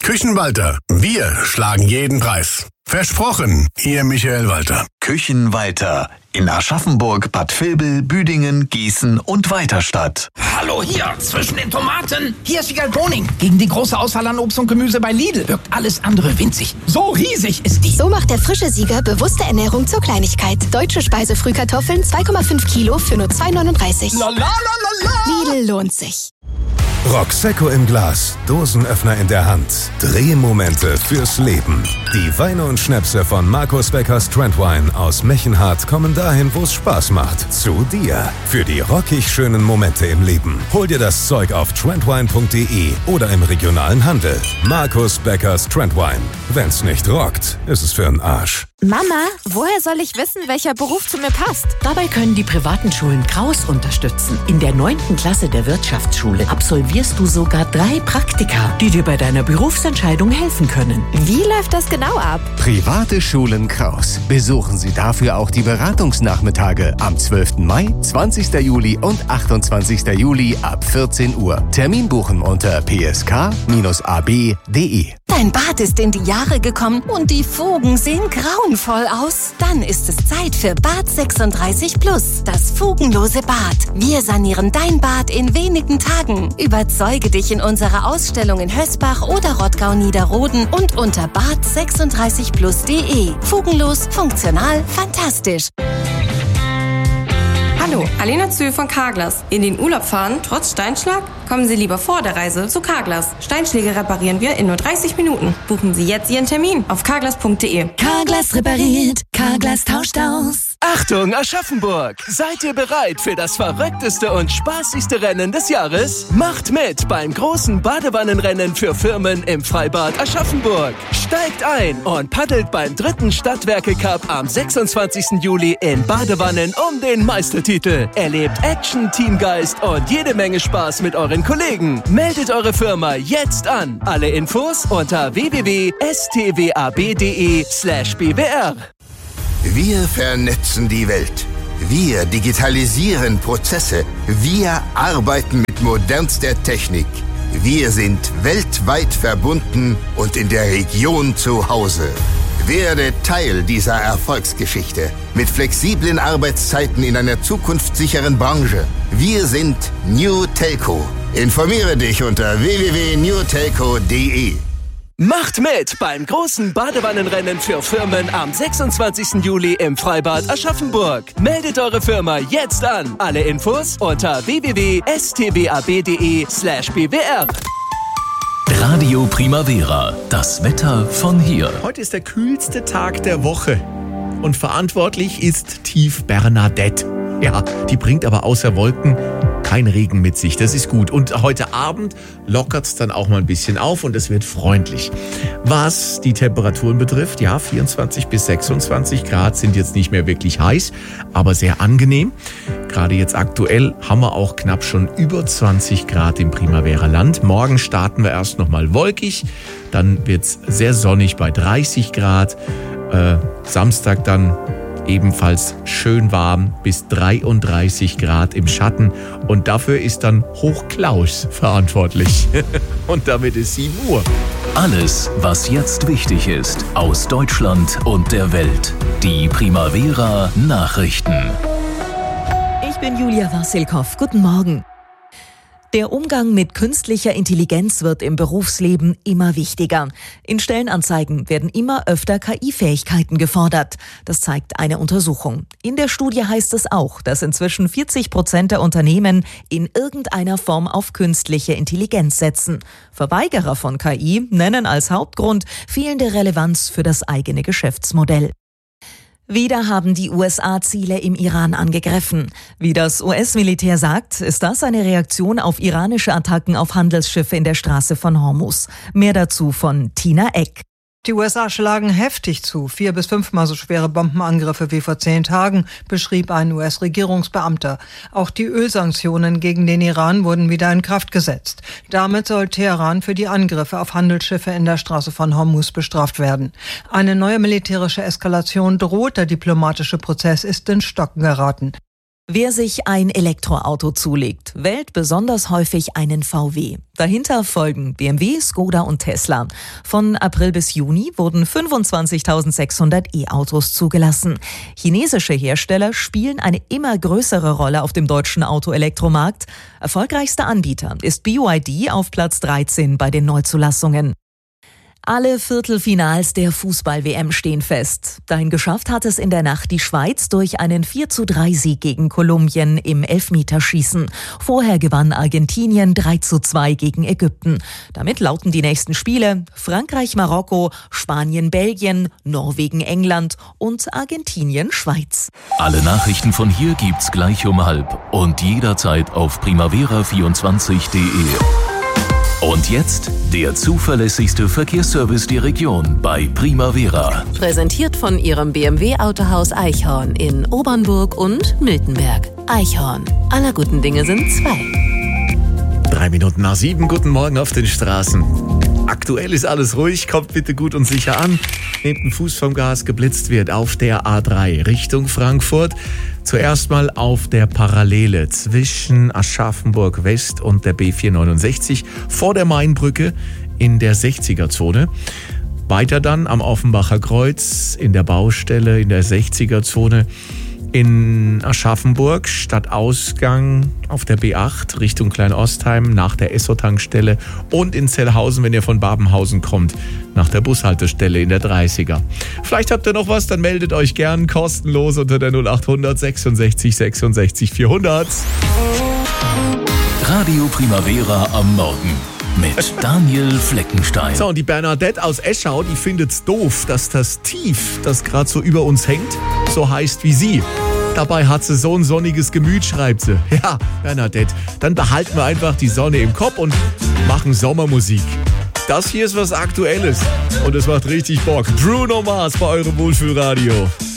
Küchenwalter, wir schlagen jeden Preis. Versprochen, Ihr Michael Walter. Küchenwalter in Aschaffenburg, Bad Vilbel, Büdingen, Gießen und Weiterstadt. Hallo hier, zwischen den Tomaten. Hier ist Wiegald Boning. Gegen die große Auswahl an Obst und Gemüse bei Lidl wirkt alles andere winzig. So riesig ist die. So macht der frische Sieger bewusste Ernährung zur Kleinigkeit. Deutsche Speisefrühkartoffeln 2,5 Kilo für nur 2,39. La la la la la. Lidl lohnt sich. Prosecco im Glas, Dosenöffner in der Hand, Drehmomente fürs Leben. Die Weine und Schnäpse von Markus Beckers Trendwine aus Mechenhardt kommen dahin, wo es Spaß macht. Zu dir. Für die rockig schönen Momente im Leben. Hol dir das Zeug auf trendwine.de oder im regionalen Handel. Markus Beckers Trendwine. Wenn's nicht rockt, ist es für 'n Arsch. Mama, woher soll ich wissen, welcher Beruf zu mir passt? Dabei können die privaten Schulen Kraus unterstützen. In der 9. Klasse der Wirtschaftsschule absolvierst du sogar 3 Praktika, die dir bei deiner Berufsentscheidung helfen können. Wie läuft das genau ab? Private Schulen Kraus. Besuchen Sie dafür auch die Beratungsnachmittage am 12. Mai, 20. Juli und 28. Juli ab 14 Uhr. Termin buchen unter psk-ab.de. Dein Bad ist in die Jahre gekommen und die Fugen sehen grauenvoll aus. Dann ist es Zeit für Bad 36 Plus, das fugenlose Bad. Wir sanieren dein Bad in wenigen Tagen. Überzeuge dich in unserer Ausstellung in Hösbach oder Rottgau-Niederroden und unter bad36plus.de. Fugenlos, funktional, fantastisch. Hallo, Alena Zühl von Carglass. In den Urlaub fahren, trotz Steinschlag? Kommen Sie lieber vor der Reise zu Carglass. Steinschläge reparieren wir in nur 30 Minuten. Buchen Sie jetzt Ihren Termin auf carglass.de. Carglass repariert, Carglass tauscht aus. Achtung, Aschaffenburg! Seid ihr bereit für das verrückteste und spaßigste Rennen des Jahres? Macht mit beim großen Badewannenrennen für Firmen im Freibad Aschaffenburg. Steigt ein und paddelt beim 3. Stadtwerke-Cup am 26. Juli in Badewannen um den Meistertitel. Erlebt Action, Teamgeist und jede Menge Spaß mit euren Kollegen. Meldet eure Firma jetzt an. Alle Infos unter www.stwab.de/bwr. Wir vernetzen die Welt. Wir digitalisieren Prozesse. Wir arbeiten mit modernster Technik. Wir sind weltweit verbunden und in der Region zu Hause. Werde Teil dieser Erfolgsgeschichte. Mit flexiblen Arbeitszeiten in einer zukunftssicheren Branche. Wir sind New Telco. Informiere dich unter www.newtelco.de. Macht mit beim großen Badewannenrennen für Firmen am 26. Juli im Freibad Aschaffenburg. Meldet eure Firma jetzt an. Alle Infos unter www.stwab.de/bwr. Radio Primavera, das Wetter von hier. Heute ist der kühlste Tag der Woche und verantwortlich ist Tief Bernadette. Ja, die bringt aber außer Wolken kein Regen mit sich, das ist gut. Und heute Abend lockert es dann auch mal ein bisschen auf und es wird freundlich. Was die Temperaturen betrifft, ja, 24 bis 26 Grad sind jetzt nicht mehr wirklich heiß, aber sehr angenehm. Gerade jetzt aktuell haben wir auch knapp schon über 20 Grad im Primavera-Land. Morgen starten wir erst nochmal wolkig, dann wird es sehr sonnig bei 30 Grad. Samstag dann ebenfalls schön warm bis 33 Grad im Schatten und dafür ist dann Hochklaus verantwortlich. Und damit ist 7 Uhr. Alles, was jetzt wichtig ist aus Deutschland und der Welt. Die Primavera Nachrichten. Ich bin Julia Wassilkow. Guten Morgen. Der Umgang mit künstlicher Intelligenz wird im Berufsleben immer wichtiger. In Stellenanzeigen werden immer öfter KI-Fähigkeiten gefordert. Das zeigt eine Untersuchung. In der Studie heißt es auch, dass inzwischen 40% der Unternehmen in irgendeiner Form auf künstliche Intelligenz setzen. Verweigerer von KI nennen als Hauptgrund fehlende Relevanz für das eigene Geschäftsmodell. Wieder haben die USA Ziele im Iran angegriffen. Wie das US-Militär sagt, ist das eine Reaktion auf iranische Attacken auf Handelsschiffe in der Straße von Hormuz. Mehr dazu von Tina Eck. Die USA schlagen heftig zu. 4- bis 5-mal so schwere Bombenangriffe wie vor 10 Tagen, beschrieb ein US-Regierungsbeamter. Auch die Ölsanktionen gegen den Iran wurden wieder in Kraft gesetzt. Damit soll Teheran für die Angriffe auf Handelsschiffe in der Straße von Hormuz bestraft werden. Eine neue militärische Eskalation droht, der diplomatische Prozess ist ins Stocken geraten. Wer sich ein Elektroauto zulegt, wählt besonders häufig einen VW. Dahinter folgen BMW, Skoda und Tesla. Von April bis Juni wurden 25.600 E-Autos zugelassen. Chinesische Hersteller spielen eine immer größere Rolle auf dem deutschen Autoelektromarkt. Erfolgreichster Anbieter ist BYD auf Platz 13 bei den Neuzulassungen. Alle Viertelfinals der Fußball-WM stehen fest. Dahin geschafft hat es in der Nacht die Schweiz durch einen 4:3-Sieg gegen Kolumbien im Elfmeterschießen. Vorher gewann Argentinien 3:2 gegen Ägypten. Damit lauten die nächsten Spiele Frankreich-Marokko, Spanien-Belgien, Norwegen-England und Argentinien-Schweiz. Alle Nachrichten von hier gibt's gleich um 12 und jederzeit auf primavera24.de. Und jetzt der zuverlässigste Verkehrsservice der Region bei Primavera. Präsentiert von Ihrem BMW-Autohaus Eichhorn in Obernburg und Miltenberg. Eichhorn. Aller guten Dinge sind 2. 3 Minuten nach 7. Guten Morgen auf den Straßen. Aktuell ist alles ruhig, kommt bitte gut und sicher an. Nehmt den Fuß vom Gas, geblitzt wird auf der A3 Richtung Frankfurt. Zuerst mal auf der Parallele zwischen Aschaffenburg West und der B469 vor der Mainbrücke in der 60er-Zone. Weiter dann am Offenbacher Kreuz in der Baustelle in der 60er-Zone. In Aschaffenburg, Stadtausgang auf der B8 Richtung Kleinostheim nach der Esso-Tankstelle und in Zellhausen, wenn ihr von Babenhausen kommt, nach der Bushaltestelle in der 30er. Vielleicht habt ihr noch was, dann meldet euch gern kostenlos unter der 0800 66 66 400. Radio Primavera am Morgen mit Daniel Fleckenstein. So, und die Bernadette aus Eschau, die findet's doof, dass das Tief, das gerade so über uns hängt, so heißt wie sie. Dabei hat sie so ein sonniges Gemüt, schreibt sie. Ja, Bernadette, dann behalten wir einfach die Sonne im Kopf und machen Sommermusik. Das hier ist was Aktuelles und es macht richtig Bock. Bruno Mars bei eurem Wohlfühlradio.